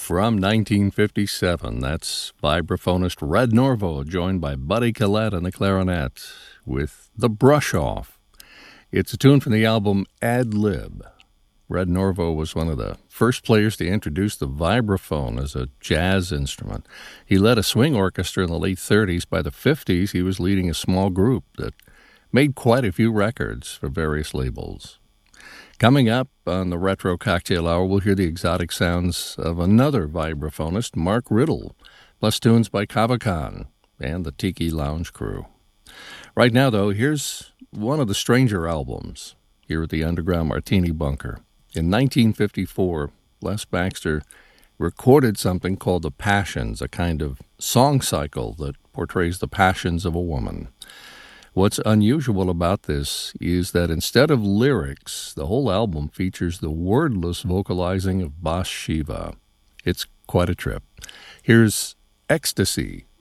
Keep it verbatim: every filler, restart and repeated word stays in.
From nineteen fifty-seven, that's vibraphonist Red Norvo, joined by Buddy Collette on the clarinet, with The Brush Off. It's a tune from the album Ad Lib. Red Norvo was one of the first players to introduce the vibraphone as a jazz instrument. He led a swing orchestra in the late thirties. By the fifties, he was leading a small group that made quite a few records for various labels. Coming up on the Retro Cocktail Hour, we'll hear the exotic sounds of another vibraphonist, Mark Riddle, plus tunes by Kava Khan and the Tiki Lounge Crew. Right now, though, here's one of the stranger albums here at the Underground Martini Bunker. In nineteen fifty-four, Les Baxter recorded something called The Passions, a kind of song cycle that portrays the passions of a woman. What's unusual about this is that instead of lyrics, the whole album features the wordless vocalizing of Bas Shiva. It's quite a trip. Here's Ecstasy